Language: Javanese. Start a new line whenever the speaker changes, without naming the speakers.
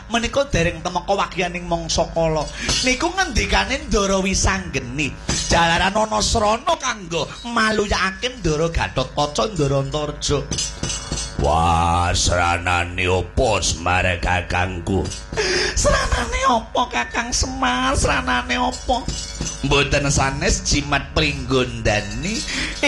menika dereng temeka wagyaning mangsa kala. Niku ngendikane Ndara Wisanggeni. Jalaran ana srana kanggo maluyake Ndara Gatotkaca Ndara Antarja. Wah, seranane opo Semar kakangku? Seranane opo Kakang Semar? Seranane opo? Mboten sanes jimat pringgondani